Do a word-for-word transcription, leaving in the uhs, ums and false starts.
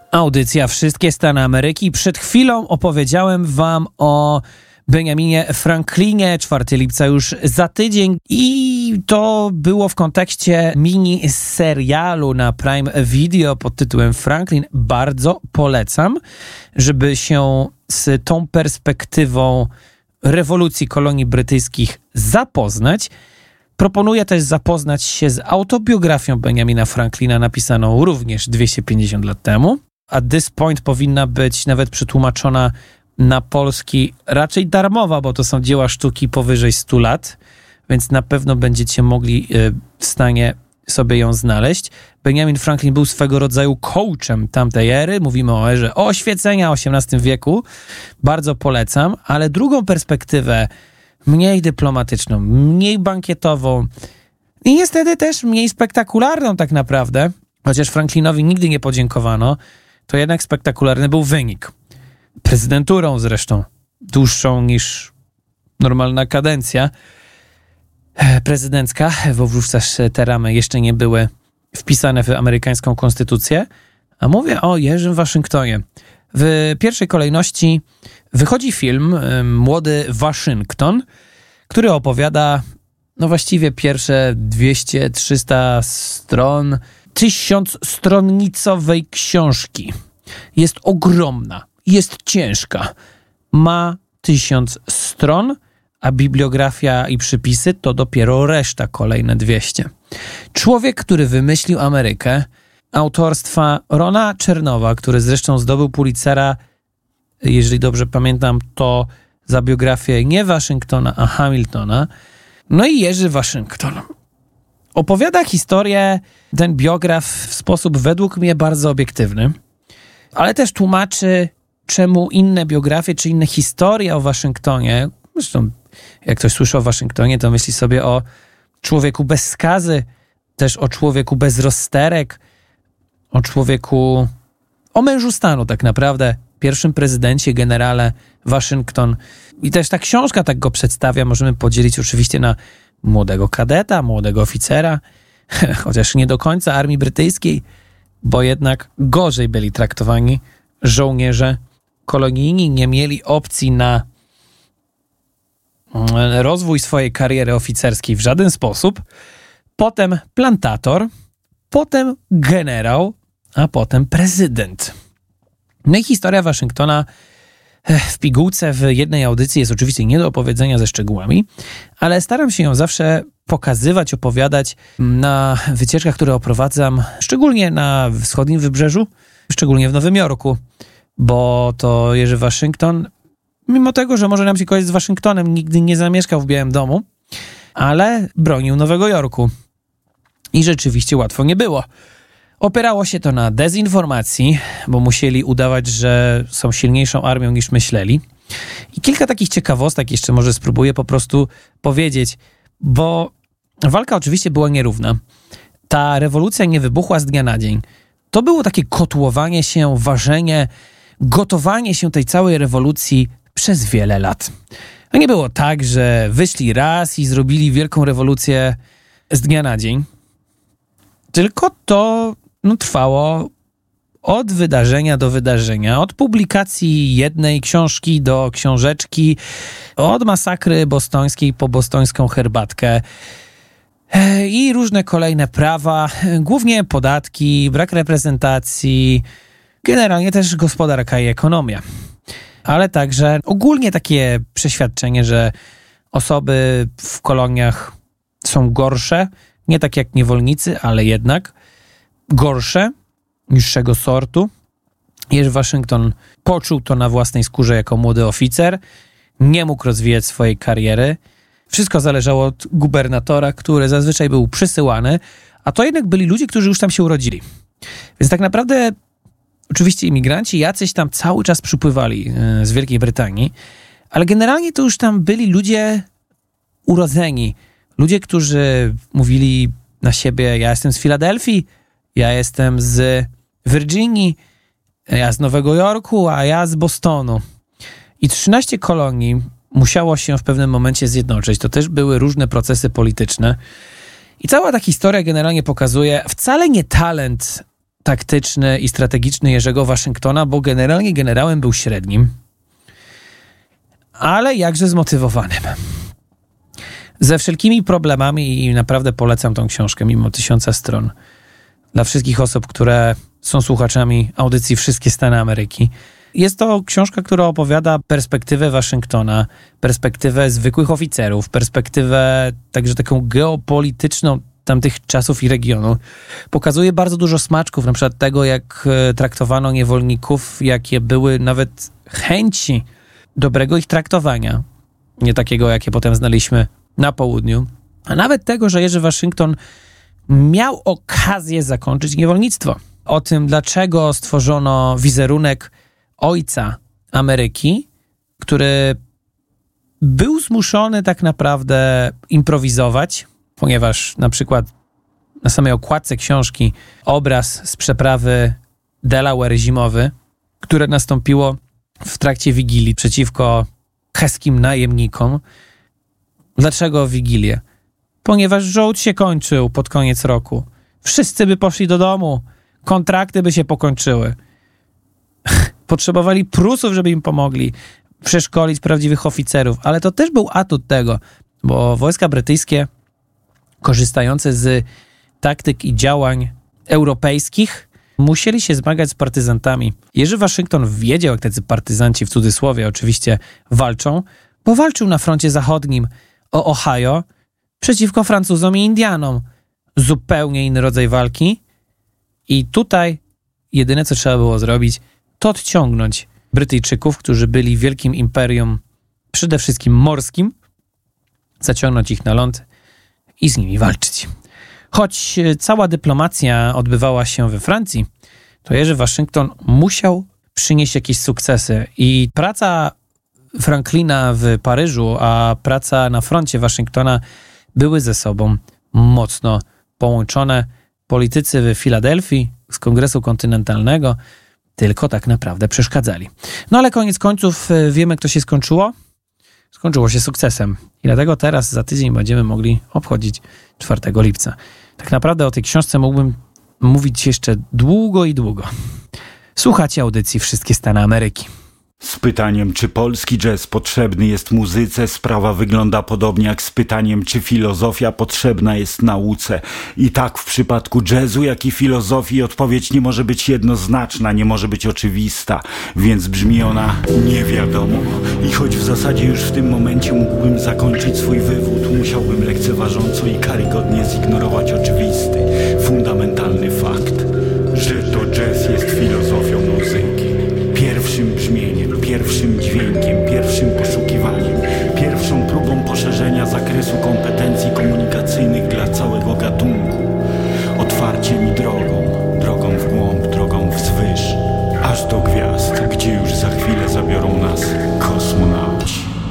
Audycja Wszystkie Stany Ameryki. Przed chwilą opowiedziałem wam o Benjaminie Franklinie, czwartego lipca już za tydzień, i to było w kontekście mini serialu na Prime Video pod tytułem Franklin. Bardzo polecam, żeby się z tą perspektywą rewolucji kolonii brytyjskich zapoznać. Proponuję też zapoznać się z autobiografią Benjamina Franklina, napisaną również dwieście pięćdziesiąt lat temu. At this point powinna być nawet przetłumaczona na polski raczej darmowa, bo to są dzieła sztuki powyżej stu lat, więc na pewno będziecie mogli w stanie sobie ją znaleźć. Benjamin Franklin był swego rodzaju coachem tamtej ery. Mówimy o erze oświecenia, osiemnastym wieku. Bardzo polecam, ale drugą perspektywę, mniej dyplomatyczną, mniej bankietową i niestety też mniej spektakularną tak naprawdę, chociaż Franklinowi nigdy nie podziękowano, to jednak spektakularny był wynik. Prezydenturą zresztą, dłuższą niż normalna kadencja prezydencka, bo wówczas te ramy jeszcze nie były wpisane w amerykańską konstytucję. A mówię o Jerzym Waszyngtonie. W pierwszej kolejności wychodzi film Młody Waszyngton, który opowiada no właściwie pierwsze dwieście trzysta stron tysiącstronnicowej książki. Jest ogromna, jest ciężka. Ma tysiąc stron, a bibliografia i przypisy to dopiero reszta, kolejne dwieście. Człowiek, który wymyślił Amerykę, autorstwa Rona Chernowa, który zresztą zdobył Pulitzera, jeżeli dobrze pamiętam, to za biografię nie Waszyngtona, a Hamiltona. No i Jerzy Waszyngton. Opowiada historię ten biograf w sposób według mnie bardzo obiektywny, ale też tłumaczy, czemu inne biografie czy inne historie o Waszyngtonie, zresztą jak ktoś słyszy o Waszyngtonie, to myśli sobie o człowieku bez skazy, też o człowieku bez rozsterek, o człowieku, o mężu stanu tak naprawdę, pierwszym prezydencie, generale Waszyngton. I też ta książka tak go przedstawia. Możemy podzielić oczywiście na młodego kadeta, młodego oficera, chociaż nie do końca armii brytyjskiej, bo jednak gorzej byli traktowani żołnierze kolonijni, nie mieli opcji na rozwój swojej kariery oficerskiej w żaden sposób. Potem plantator, potem generał, a potem prezydent. No i historia Waszyngtona w pigułce w jednej audycji jest oczywiście nie do opowiedzenia ze szczegółami, ale staram się ją zawsze pokazywać, opowiadać na wycieczkach, które oprowadzam, szczególnie na wschodnim wybrzeżu, szczególnie w Nowym Jorku, bo to Jerzy Waszyngton, mimo tego, że może nam się kojarzyć z Waszyngtonem, nigdy nie zamieszkał w Białym Domu, ale bronił Nowego Jorku. I rzeczywiście łatwo nie było. Opierało się to na dezinformacji, bo musieli udawać, że są silniejszą armią niż myśleli. I kilka takich ciekawostek jeszcze może spróbuję po prostu powiedzieć, bo walka oczywiście była nierówna. Ta rewolucja nie wybuchła z dnia na dzień. To było takie kotłowanie się, ważenie, gotowanie się tej całej rewolucji przez wiele lat. To nie było tak, że wyszli raz i zrobili wielką rewolucję z dnia na dzień. Tylko to no, trwało od wydarzenia do wydarzenia, od publikacji jednej książki do książeczki, od masakry bostońskiej po bostońską herbatkę i różne kolejne prawa, głównie podatki, brak reprezentacji, generalnie też gospodarka i ekonomia. Ale także ogólnie takie przeświadczenie, że osoby w koloniach są gorsze, nie tak jak niewolnicy, ale jednak gorsze, niższego sortu. Jerzy Waszyngton poczuł to na własnej skórze jako młody oficer, nie mógł rozwijać swojej kariery. Wszystko zależało od gubernatora, który zazwyczaj był przysyłany, a to jednak byli ludzie, którzy już tam się urodzili. Więc tak naprawdę oczywiście imigranci jacyś tam cały czas przypływali z Wielkiej Brytanii, ale generalnie to już tam byli ludzie urodzeni. Ludzie, którzy mówili na siebie: ja jestem z Filadelfii, ja jestem z Virginii, ja z Nowego Jorku, a ja z Bostonu. I trzynaście kolonii musiało się w pewnym momencie zjednoczyć. To też były różne procesy polityczne. I cała ta historia generalnie pokazuje wcale nie talent taktyczny i strategiczny Jerzego Waszyngtona, bo generalnie generałem był średnim, ale jakże zmotywowanym. Ze wszelkimi problemami i naprawdę polecam tą książkę, mimo tysiąca stron. Dla wszystkich osób, które są słuchaczami audycji Wszystkie Stany Ameryki. Jest to książka, która opowiada perspektywę Waszyngtona, perspektywę zwykłych oficerów, perspektywę także taką geopolityczną tamtych czasów i regionu. Pokazuje bardzo dużo smaczków, na przykład tego, jak traktowano niewolników, jakie były nawet chęci dobrego ich traktowania. Nie takiego, jakie potem znaliśmy na południu. A nawet tego, że Jerzy Waszyngton miał okazję zakończyć niewolnictwo. O tym, dlaczego stworzono wizerunek ojca Ameryki, który był zmuszony tak naprawdę improwizować, ponieważ na przykład na samej okładce książki obraz z przeprawy Delaware zimowy, które nastąpiło w trakcie Wigilii przeciwko cheskim najemnikom. Dlaczego Wigilię? Ponieważ żołd się kończył pod koniec roku. Wszyscy by poszli do domu. Kontrakty by się pokończyły. Potrzebowali Prusów, żeby im pomogli przeszkolić prawdziwych oficerów. Ale to też był atut tego, bo wojska brytyjskie, korzystające z taktyk i działań europejskich, musieli się zmagać z partyzantami. Jerzy Waszyngton wiedział, jak tacy partyzanci, w cudzysłowie oczywiście, walczą, bo walczył na froncie zachodnim o Ohio przeciwko Francuzom i Indianom. Zupełnie inny rodzaj walki. I tutaj jedyne, co trzeba było zrobić, to odciągnąć Brytyjczyków, którzy byli wielkim imperium, przede wszystkim morskim, zaciągnąć ich na ląd i z nimi walczyć. Choć cała dyplomacja odbywała się we Francji, to Jerzy Waszyngton musiał przynieść jakieś sukcesy i praca Franklina w Paryżu, a praca na froncie Waszyngtona były ze sobą mocno połączone. Politycy w Filadelfii z Kongresu Kontynentalnego tylko tak naprawdę przeszkadzali. No ale koniec końców wiemy, jak to się skończyło. Skończyło się sukcesem. I dlatego teraz za tydzień będziemy mogli obchodzić czwartego lipca. Tak naprawdę o tej książce mógłbym mówić jeszcze długo i długo. Słuchacie audycji Wszystkie Stany Ameryki. Z pytaniem, czy polski jazz potrzebny jest muzyce, sprawa wygląda podobnie jak z pytaniem, czy filozofia potrzebna jest nauce. I tak w przypadku jazzu, jak i filozofii odpowiedź nie może być jednoznaczna, nie może być oczywista, więc brzmi ona nie wiadomo. I choć w zasadzie już w tym momencie mógłbym zakończyć swój wywód, musiałbym lekceważąco i karygodnie zignorować oczywisty, fundamentalny fakt, że to jazz jest filozofią muzyki. Pierwszym brzmieniem, pierwszym dźwiękiem, pierwszym poszukiwaniem, pierwszą próbą poszerzenia zakresu kompetencji komunikacyjnych dla całego gatunku. Otwarciem i drogą, drogą w głąb, drogą wzwyż, aż do gwiazd.